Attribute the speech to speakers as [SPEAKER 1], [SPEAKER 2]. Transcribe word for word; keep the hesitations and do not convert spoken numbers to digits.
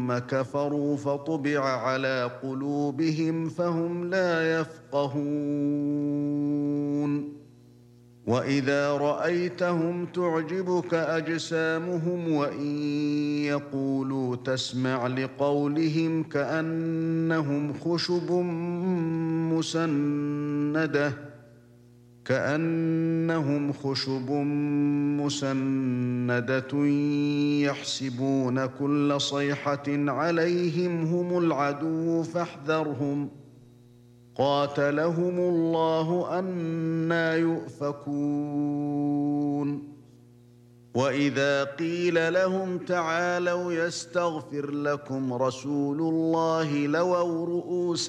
[SPEAKER 1] ثم كفروا فطبع على قلوبهم فهم لا يفقهون وإذا رأيتهم تعجبك أجسامهم وإن يقولوا تسمع لقولهم كأنهم خشب مسندة كأنهم خشب مسندة يحسبون كل صيحة عليهم هم العدو فاحذرهم قاتلهم الله أنى يؤفكون وإذا قيل لهم تعالوا يستغفر لكم رسول الله لووا رؤوسهم